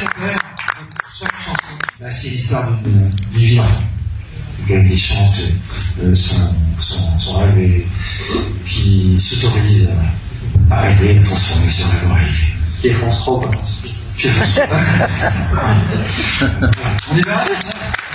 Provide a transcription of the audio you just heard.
chaque chanson, bah, c'est l'histoire d'une vie d'enfant. Quelqu'un qui chante son rêve et qui s'autorise à rêver, à transformer ce rêve en réalité. Qui est France Trop, Qui est France Trop. On y va.